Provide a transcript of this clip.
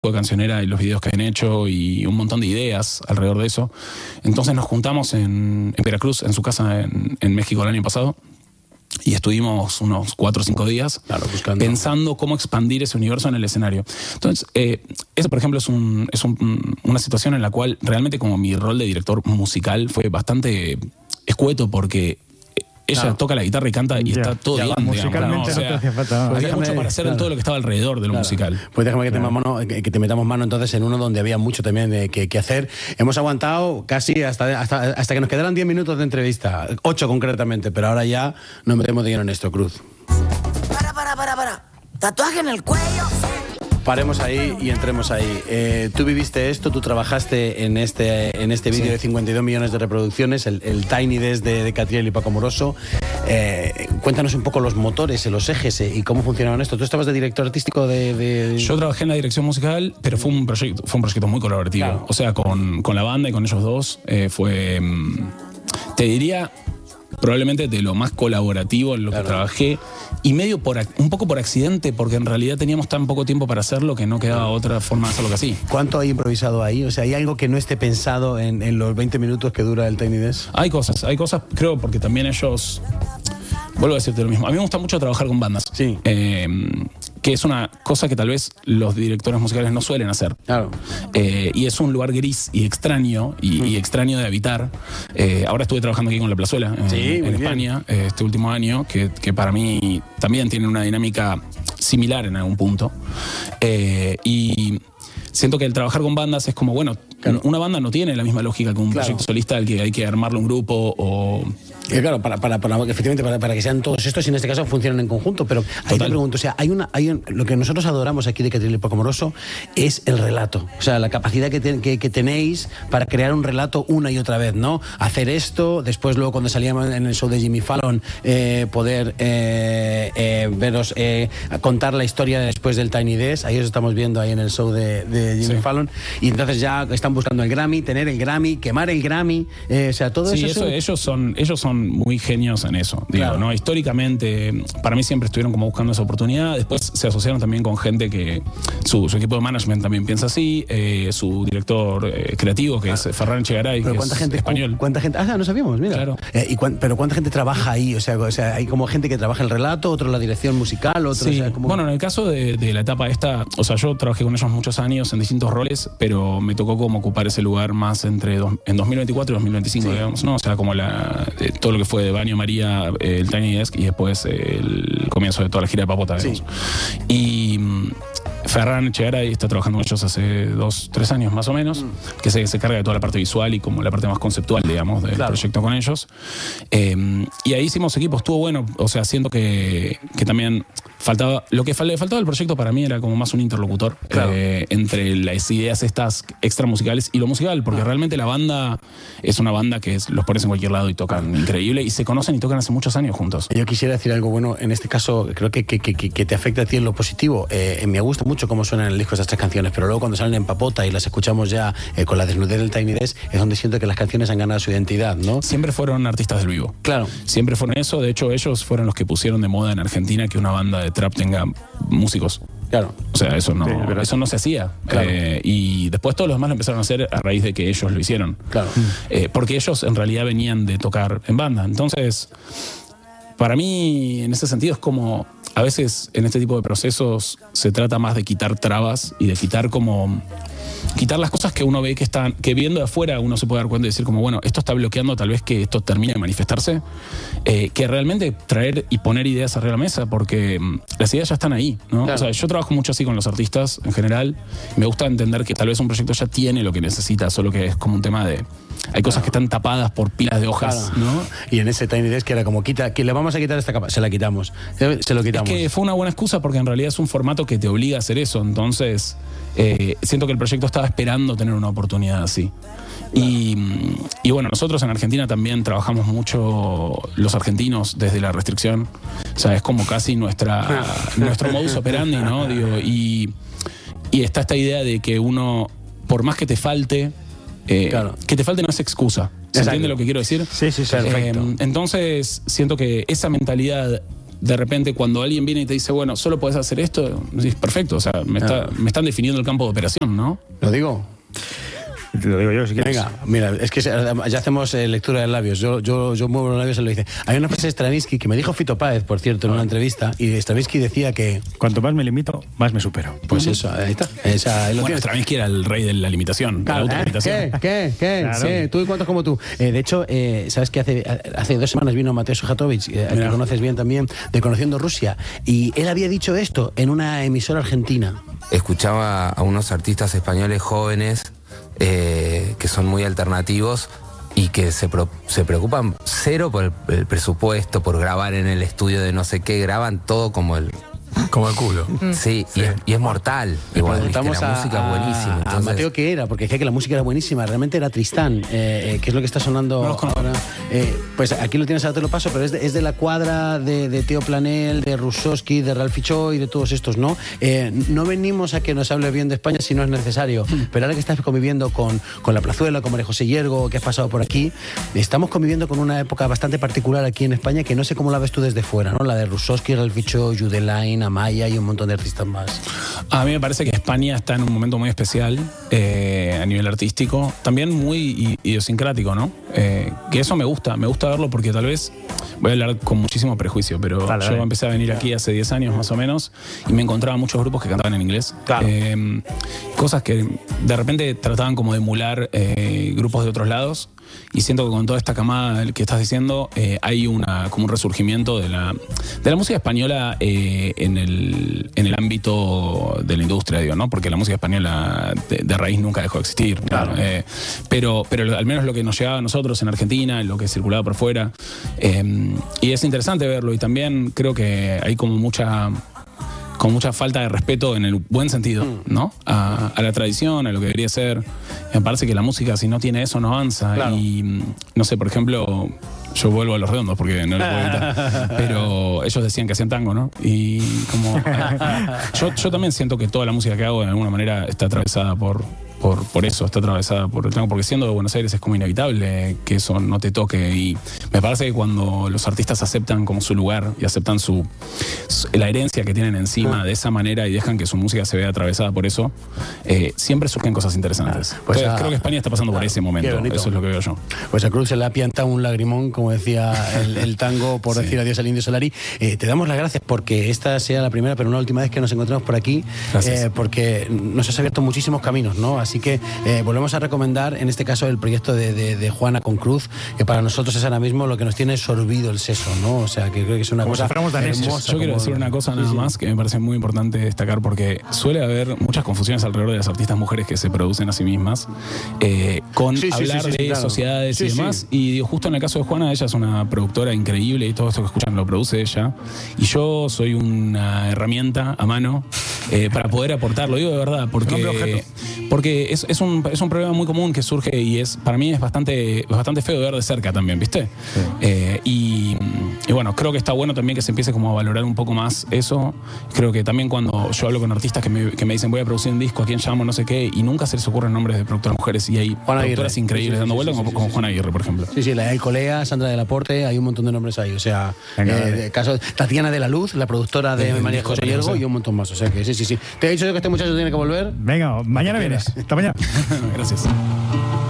de cancionera y los videos que han hecho y un montón de ideas alrededor de eso. Entonces nos juntamos en Veracruz, en su casa en México el año pasado, y estuvimos unos 4 o 5 días pensando cómo expandir ese universo en el escenario. Entonces, eso, por ejemplo, es una situación en la cual realmente, como mi rol de director musical fue bastante escueto, porque ella toca la guitarra y canta y está todo bien, musicalmente, digamos, ¿no? O sea, no te hacía falta. había mucho para hacer en todo lo que estaba alrededor de lo musical. Pues déjame que te metamos mano entonces en uno donde había mucho también que hacer. Hemos aguantado casi hasta que nos quedaran 10 minutos de entrevista, 8 concretamente, pero ahora ya nos metemos de lleno en esto, Cruz. Para. Tatuaje en el cuello. Paremos ahí y entremos ahí. Tú viviste esto, tú trabajaste en este vídeo de 52 millones de reproducciones, el Tiny Desk de Catriel y Paco Moroso. Cuéntanos un poco los motores, los ejes y cómo funcionaban esto. ¿Tú estabas de director artístico de...? Yo trabajé en la dirección musical, pero fue un proyecto muy colaborativo. Claro. O sea, con la banda y con ellos dos fue, te diría, probablemente de lo más colaborativo en lo que trabajé, y un poco por accidente, porque en realidad teníamos tan poco tiempo para hacerlo que no quedaba otra forma de hacerlo que así. ¿Cuánto hay improvisado ahí? O sea, ¿hay algo que no esté pensado en los 20 minutos que dura el Tiny Desk? Hay cosas, creo, porque también ellos... Vuelvo a decirte lo mismo. A mí me gusta mucho trabajar con bandas. Sí. Que es una cosa que tal vez los directores musicales no suelen hacer. Claro. Y es un lugar gris y extraño, y extraño de habitar. Ahora estuve trabajando aquí con La Plazuela, en España, este último año, que para mí también tiene una dinámica similar en algún punto. Y siento que el trabajar con bandas es como, bueno, una banda no tiene la misma lógica que un proyecto solista al que hay que armarle un grupo o... Claro, efectivamente, para que sean todos estos y en este caso funcionan en conjunto, pero ahí te pregunto, o sea, lo que nosotros adoramos aquí de Catriel y Paco Moroso es el relato, o sea, la capacidad que tenéis para crear un relato una y otra vez, ¿no? Hacer esto, después luego cuando salíamos en el show de Jimmy Fallon, poder veros, contar la historia después del Tiny Desk, ahí os estamos viendo ahí en el show de Jimmy Fallon, y entonces ya están buscando el Grammy, tener el Grammy, quemar el Grammy, o sea, todo eso. Ellos son muy genios en eso, digo, ¿no? Históricamente, para mí siempre estuvieron como buscando esa oportunidad. Después se asociaron también con gente que su equipo de management también piensa así, su director creativo, que es Ferran Echegaray, que es español. ¿Cuánta gente? No sabíamos, mira. Claro. Pero ¿cuánta gente trabaja ahí? O sea, hay como gente que trabaja el relato, otro la dirección musical, otro... Sí. O sea, como... Bueno, en el caso de la etapa esta, o sea, yo trabajé con ellos muchos años en distintos roles, pero me tocó como ocupar ese lugar más en 2024 y 2025, digamos, ¿no? O sea, como todo lo que fue de Baño María, el Tiny Desk y después el comienzo de toda la gira de Papota, digamos. Y Ferran Echegaray está trabajando con ellos hace 2-3 años más o menos, que se carga de toda la parte visual y como la parte más conceptual, digamos, del proyecto con ellos. Y ahí hicimos equipo, estuvo bueno, o sea, siento que también faltaba, lo que le faltaba al proyecto para mí era como más un interlocutor entre las ideas estas extra musicales y lo musical, porque realmente la banda es una banda que los pones en cualquier lado y tocan increíble y se conocen y tocan hace muchos años juntos. Yo quisiera decir algo bueno, en este caso creo que te afecta a ti en lo positivo. Me gusta mucho cómo suenan en el disco estas 3 canciones, pero luego cuando salen en Papota y las escuchamos ya con la desnudez del Tiny Desk, es donde siento que las canciones han ganado su identidad, ¿no? Siempre fueron artistas del vivo. Claro. Siempre fueron eso, de hecho ellos fueron los que pusieron de moda en Argentina que una banda de trap tenga músicos. Claro. O sea, eso no se hacía. Claro. Y después todos los demás lo empezaron a hacer a raíz de que ellos lo hicieron. Claro. Porque ellos en realidad venían de tocar en banda. Entonces, para mí, en ese sentido, es como a veces en este tipo de procesos se trata más de quitar trabas y de quitar las cosas que uno ve que viendo de afuera uno se puede dar cuenta y decir como, bueno, esto está bloqueando tal vez que esto termine de manifestarse, que realmente traer y poner ideas arriba de la mesa, porque las ideas ya están ahí, ¿no? Claro. O sea, yo trabajo mucho así con los artistas en general, me gusta entender que tal vez un proyecto ya tiene lo que necesita, solo que es como un tema de... Hay cosas que están tapadas por pilas de hojas, ¿no? Y en ese Tiny Desk que era como, que le vamos a quitar esta capa, se la quitamos, se lo quitamos. Es que fue una buena excusa porque en realidad es un formato que te obliga a hacer eso, entonces siento que el proyecto estaba esperando tener una oportunidad así. Y bueno, nosotros en Argentina también trabajamos mucho los argentinos desde la restricción, o sea, es como casi nuestro modus operandi, ¿no? Digo, y está esta idea de que uno, por más que te falte, que te falte no es excusa. ¿Se entiende lo que quiero decir? Sí, perfecto. Entonces siento que esa mentalidad de repente cuando alguien viene y te dice, bueno, solo podés hacer esto, decís, perfecto, o sea, me están definiendo el campo de operación, ¿no? ¿Lo digo? Te lo digo yo, si quieres. Venga, mira, es que ya hacemos lectura de labios. Yo muevo los labios y lo dice. Hay una frase de Stravinsky que me dijo Fito Páez, por cierto, en una entrevista, y Stravinsky decía que... Cuanto más me limito, más me supero. Pues eso, ahí está. Bueno, Stravinsky era el rey de la limitación, claro, la autolimitación. ¿Qué? Claro. Sí, tú y cuántos como tú. De hecho, ¿sabes que hace 2 semanas vino Mateo Sujatovich, que conoces bien también, de Conociendo Rusia, y él había dicho esto en una emisora argentina. Escuchaba a unos artistas españoles jóvenes que son muy alternativos y que se preocupan cero por el presupuesto, por grabar en el estudio de no sé qué, graban todo como el culo. Sí, sí. Y es mortal. Igual, preguntamos la música es buenísima. Entonces... a Mateo qué era, porque decía que la música era buenísima. Realmente era Tristán, que es lo que está sonando ahora. Pues aquí lo tienes, ahora te lo paso, pero es de la cuadra de Teo Planel, de Rusowski, de Ralph Fichó y de todos estos, ¿no? No venimos a que nos hable bien de España si no es necesario, pero ahora que estás conviviendo con la Plazuela, con María José Hiergo, que has pasado por aquí, estamos conviviendo con una época bastante particular aquí en España, que no sé cómo la ves tú desde fuera, ¿no? La de Rusowski, Ralph Fichó, Judelain, Amaya y un montón de artistas más. A mí me parece que España está en un momento muy especial a nivel artístico, también muy idiosincrático, ¿no? Que eso me gusta verlo porque tal vez, voy a hablar con muchísimo prejuicio, pero yo empecé a venir aquí hace 10 años más o menos y me encontraba muchos grupos que cantaban en inglés. Claro. Cosas que de repente trataban como de emular grupos de otros lados. Y siento que con toda esta camada que estás diciendo hay como un resurgimiento de la música española en el ámbito de la industria, digo, ¿no? Porque la música española de raíz nunca dejó de existir. Claro. Pero al menos lo que nos llegaba a nosotros en Argentina, lo que circulaba por fuera. Y es interesante verlo. Y también creo que hay como mucha falta de respeto en el buen sentido, ¿no? A la tradición, a lo que debería ser. Me parece que la música, si no tiene eso, no avanza. Claro. Y, no sé, por ejemplo, yo vuelvo a Los Redondos porque no lo puedo evitar. Pero ellos decían que hacían tango, ¿no? Y como... yo también siento que toda la música que hago de alguna manera está atravesada por eso, está atravesada por el tango, porque siendo de Buenos Aires es como inevitable que eso no te toque. Y me parece que cuando los artistas aceptan como su lugar y aceptan la herencia que tienen encima de esa manera y dejan que su música se vea atravesada por eso, siempre surgen cosas interesantes. Pues entonces, creo que España está pasando por ese momento, eso es lo que veo yo. Pues a Cruz se le ha piantado un lagrimón, como decía el tango, por decir adiós al Indio Solari. Te damos las gracias porque esta sea la primera, pero no la última vez que nos encontramos por aquí, porque nos has abierto muchísimos caminos, ¿no? Así que volvemos a recomendar, en este caso, el proyecto de Juana con Cruz, que para nosotros es ahora mismo lo que nos tiene sorbido el seso, ¿no? O sea, que creo que es una cosa hermosa. Yo quiero decir una cosa nada más que me parece muy importante destacar, porque suele haber muchas confusiones alrededor de las artistas mujeres que se producen a sí mismas con hablar de sociedades y demás. Y digo, justo en el caso de Juana, ella es una productora increíble y todo esto que escuchan lo produce ella. Y yo soy una herramienta a mano para poder aportar, lo digo de verdad, porque es un problema muy común que surge y para mí es bastante feo de ver de cerca también, ¿viste? Sí. Y bueno, creo que está bueno también que se empiece como a valorar un poco más eso. Creo que también cuando yo hablo con artistas que me dicen voy a producir un disco, ¿a quién llamo? No sé qué, y nunca se les ocurren nombres de productoras mujeres y hay productoras increíbles dando vueltas como Juana Aguirre, por ejemplo. Sí, la El Colea, Sandra del Aporte, hay un montón de nombres ahí, o sea, caso Tatiana de la Luz, la productora de María José Hiergo y un montón más, o sea que sí. Te he dicho yo que este muchacho tiene que volver. Venga, mañana vienes. Hasta mañana. Gracias.